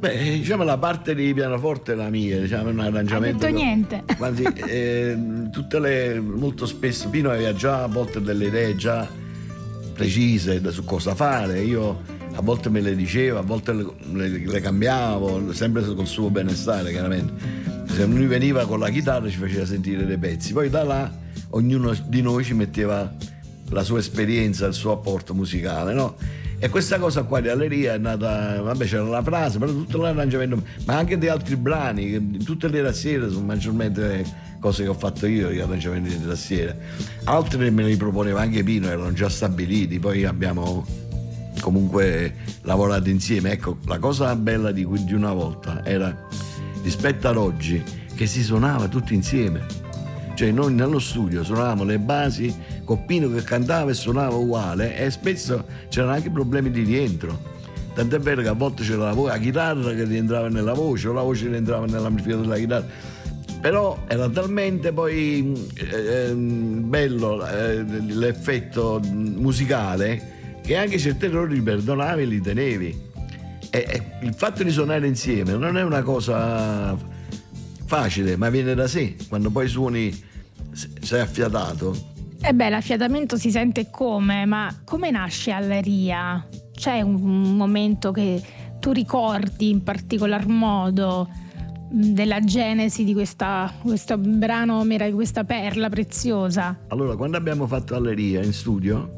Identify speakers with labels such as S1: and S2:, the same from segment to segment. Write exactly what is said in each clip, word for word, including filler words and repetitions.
S1: Beh, diciamo la parte di pianoforte è la mia, diciamo un arrangiamento.
S2: Non ho detto niente.
S1: Quasi, eh, tutte le, molto spesso Pino aveva già a volte delle idee già precise su cosa fare. Io a volte me le dicevo, a volte le, le, le cambiavo, sempre col suo benestare, chiaramente. Se lui veniva con la chitarra ci faceva sentire dei pezzi, poi da là ognuno di noi ci metteva la sua esperienza, il suo apporto musicale, no? E questa cosa qua di Alleria è nata, vabbè, c'era la frase, però tutto l'arrangiamento, ma anche di altri brani, che tutte le tastiere sono maggiormente cose che ho fatto io, gli arrangiamenti di tastiere. Altri me li proponeva anche Pino, erano già stabiliti, poi abbiamo comunque lavorato insieme. Ecco, la cosa bella di, di una volta era, rispetto ad oggi, che si suonava tutti insieme. Cioè noi nello studio suonavamo le basi con Pino che cantava e suonava uguale, e spesso c'erano anche problemi di rientro, tant'è vero che a volte c'era la, vo- la chitarra che rientrava nella voce o la voce rientrava nell'amplificatore della chitarra, però era talmente poi eh, bello eh, l'effetto musicale che anche certi errori li perdonavi e li tenevi, e, e il fatto di suonare insieme non è una cosa facile, ma viene da sé. Quando poi suoni, sei affiatato.
S2: E beh, l'affiatamento si sente come, ma come nasce Alleria? C'è un momento che tu ricordi in particolar modo della genesi di questa, questo brano, questa perla preziosa?
S1: Allora, quando abbiamo fatto Alleria in studio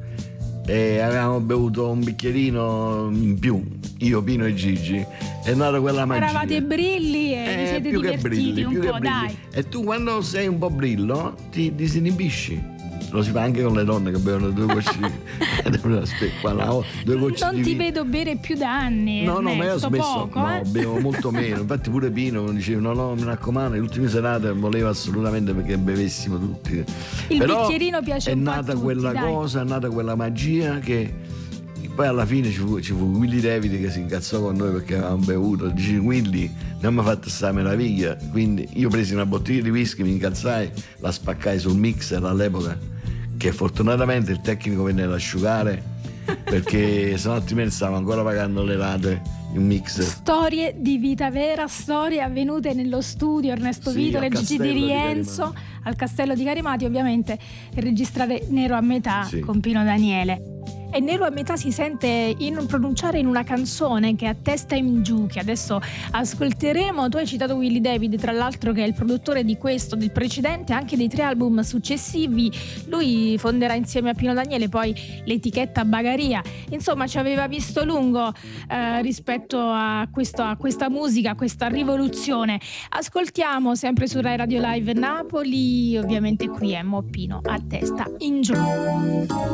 S1: e avevamo bevuto un bicchierino in più, io, Pino e Gigi, è nata quella magia.
S2: Eravate brilli e
S1: eh,
S2: vi siete
S1: più
S2: divertiti
S1: che brilli,
S2: un
S1: più
S2: po',
S1: che brilli.
S2: dai.
S1: E tu quando sei un po' brillo ti disinibisci. Lo si fa anche con le donne che bevono due gocce Aspetta, no, due gocce
S2: non
S1: di
S2: ti
S1: vino.
S2: vedo bere più da anni.
S1: No, no, ma io ho smesso,
S2: poco,
S1: no,
S2: eh?
S1: bevo molto meno. Infatti pure Pino diceva no, no, mi raccomando, le ultime serate voleva assolutamente perché bevessimo tutti.
S2: Il
S1: Però
S2: bicchierino piace
S1: è
S2: un po' a
S1: nata
S2: tutti,
S1: quella
S2: dai.
S1: cosa, è nata quella magia che poi alla fine ci fu, ci fu Willy David che si incazzò con noi perché avevamo bevuto. Dice Willy, non mi ha fatto sta meraviglia. Quindi io presi una bottiglia di whisky, mi incazzai, la spaccai sul mixer all'epoca, che fortunatamente il tecnico venne ad asciugare perché sennò altrimenti stavamo ancora pagando le rate di un mixer.
S2: Storie di vita vera, storie avvenute nello studio Ernesto
S1: Sì,
S2: Vitolo
S1: al
S2: e Gigi Di
S1: Castello di
S2: Rienzo
S1: Carimati.
S2: al Castello di Carimati, ovviamente, e registrare Nero a metà
S1: Sì.
S2: con Pino Daniele. E Nero a metà si sente in pronunciare in una canzone che è A testa in giù, che adesso ascolteremo. Tu hai citato Willy David, tra l'altro, che è il produttore di questo, del precedente, anche dei tre album successivi. Lui fonderà insieme a Pino Daniele poi l'etichetta Bagaria. Insomma, ci aveva visto lungo eh, rispetto a, questo, a questa musica, a questa rivoluzione. Ascoltiamo sempre su Rai Radio Live Napoli, ovviamente qui è Mo Pino, A testa in giù.